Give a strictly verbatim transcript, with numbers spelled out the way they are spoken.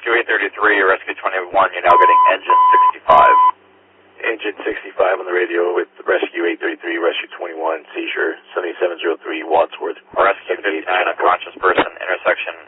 Rescue eight thirty-three, Rescue twenty-one, you're now getting engine sixty-five. Engine sixty-five on the radio with Rescue eight thirty-three, Rescue twenty-one, seizure seventy-seven oh three, Wadsworth. Rescue fifty-nine, unconscious person, intersection